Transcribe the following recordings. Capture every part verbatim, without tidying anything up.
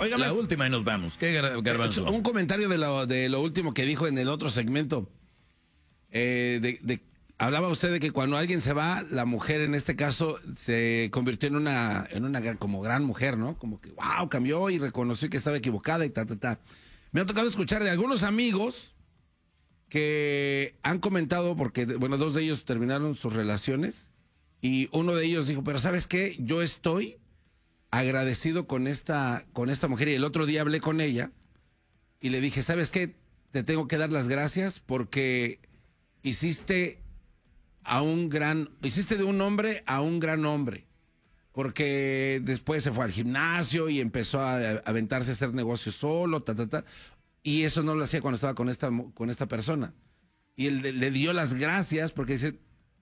Oiga, la última y nos vamos. ¿Qué, Garbanzo? Un comentario de lo, de lo último que dijo en el otro segmento. Eh, de, de, hablaba usted de que cuando alguien se va, la mujer en este caso se convirtió en una, en una como gran mujer, ¿no? Como que, wow, cambió y reconoció que estaba equivocada y ta, ta, ta. Me ha tocado escuchar de algunos amigos que han comentado, porque, bueno, dos de ellos terminaron sus relaciones y uno de ellos dijo, pero ¿sabes qué? Yo estoy agradecido con esta, con esta mujer, y el otro día hablé con ella y le dije, ¿sabes qué? Te tengo que dar las gracias porque hiciste a un gran, hiciste de un hombre a un gran hombre, porque después se fue al gimnasio y empezó a, a aventarse a hacer negocios solo, ta, ta, ta, y eso no lo hacía cuando estaba con esta, con esta persona. Y él le, le dio las gracias porque dice,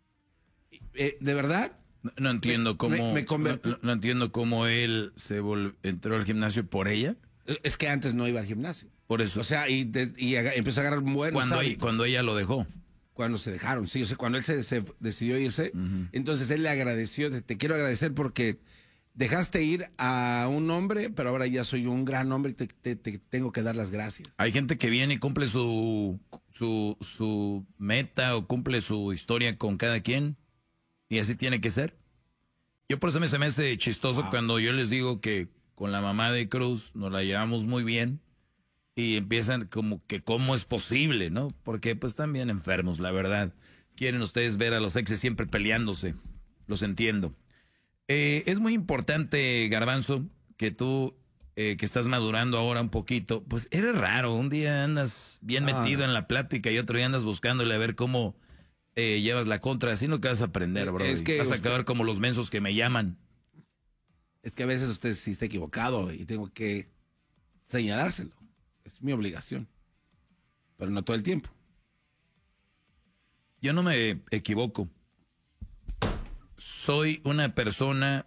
eh, ¿de verdad? No, no entiendo cómo, me, me no, no entiendo cómo él se vol, entró al gimnasio por ella. Es que antes no iba al gimnasio. Por eso. O sea, y, de, y empezó a agarrar buenos cuando hábitos. ella, cuando ella lo dejó. Cuando se dejaron, sí, o sea, cuando él se, se decidió irse, uh-huh. Entonces él le agradeció, te, te quiero agradecer porque dejaste ir a un hombre, pero ahora ya soy un gran hombre y te, te, te tengo que dar las gracias. Hay gente que viene y cumple su, su, su meta o cumple su historia con cada quien, y así tiene que ser. Yo por eso me, se me hace chistoso wow. Cuando yo les digo que con la mamá de Cruz nos la llevamos muy bien. Y empiezan como que cómo es posible, ¿no? Porque pues están bien enfermos, la verdad. Quieren ustedes ver a los exes siempre peleándose. Los entiendo. Eh, es muy importante, Garbanzo, que tú, eh, que estás madurando ahora un poquito, pues eres raro. Un día andas bien metido ah. en la plática y otro día andas buscándole a ver cómo eh, llevas la contra. Así no te vas a aprender, bro. Es que vas usted... a acabar como los mensos que me llaman. Es que a veces usted sí está equivocado y tengo que señalárselo. Es mi obligación, pero no todo el tiempo. Yo no me equivoco. Soy una persona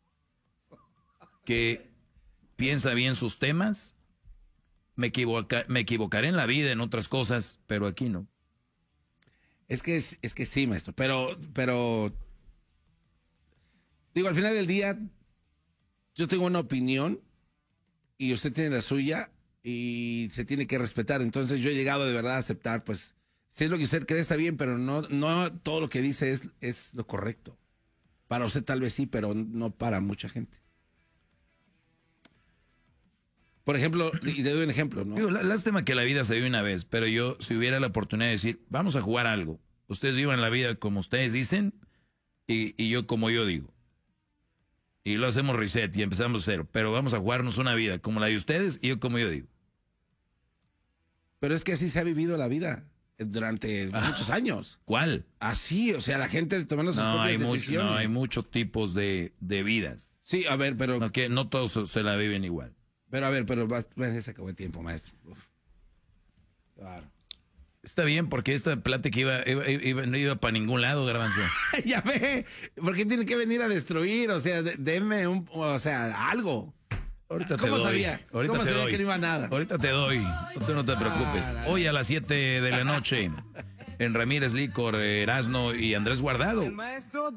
que piensa bien sus temas. Me, equivoca, me equivocaré en la vida, en otras cosas, pero aquí no. Es que, es, es que sí, maestro, pero, pero, digo, al final del día, yo tengo una opinión y usted tiene la suya. Y se tiene que respetar. Entonces yo he llegado de verdad a aceptar, pues, si es lo que usted cree está bien, pero no, no todo lo que dice es, es lo correcto. Para usted tal vez sí, pero no para mucha gente. Por ejemplo, y te doy un ejemplo, ¿no? Digo, lástima que la vida se vive una vez, pero yo, si hubiera la oportunidad de decir, vamos a jugar algo. Ustedes vivan la vida como ustedes dicen y, y yo como yo digo. Y lo hacemos reset y empezamos cero. Pero vamos a jugarnos una vida como la de ustedes y yo como yo digo. Pero es que así se ha vivido la vida durante ah, muchos años. ¿Cuál? Así, o sea, la gente tomando sus no, propias hay decisiones. Mucho, no, hay muchos tipos de, de vidas. Sí, a ver, pero... No, que no todos se la viven igual. Pero a ver, pero va, bueno, se acabó el tiempo, maestro. Uf. Claro. Está bien, porque esta plática iba, iba, iba, no iba para ningún lado, Garbanzo. Ya ve, ¿por qué tiene que venir a destruir? O sea, denme un, o sea, algo. Ahorita ¿Cómo te doy. sabía? Ahorita ¿Cómo te sabía doy. que no iba a nada? Ahorita te doy. Tú no te preocupes. Ah, Hoy a las siete de la noche, en Ramírez Licor, Erasno y Andrés Guardado.